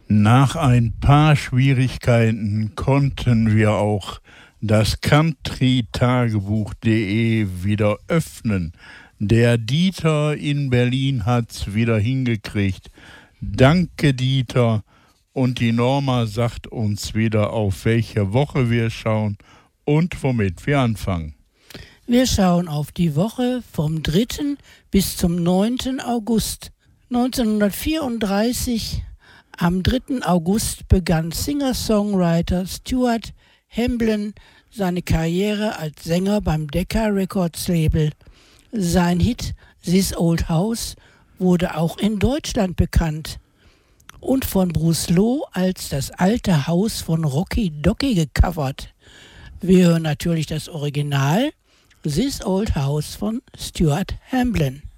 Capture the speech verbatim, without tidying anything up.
Nach ein paar Schwierigkeiten konnten wir auch das country tagebuch punkt de wieder öffnen. Der Dieter in Berlin hat's wieder hingekriegt. Danke, Dieter. Und die Norma sagt uns wieder, auf welche Woche wir schauen und womit wir anfangen. Wir schauen auf die Woche vom dritten bis zum neunten August. neunzehnhundertvierunddreißig, am dritten August, begann Singer-Songwriter Stuart Hamblen seine Karriere als Sänger beim Decca Records Label. Sein Hit This Old House wurde auch in Deutschland bekannt und von Bruce Loh als Das alte Haus von Rocky Docky gecovert. Wir hören natürlich das Original This Old House von Stuart Hamblen.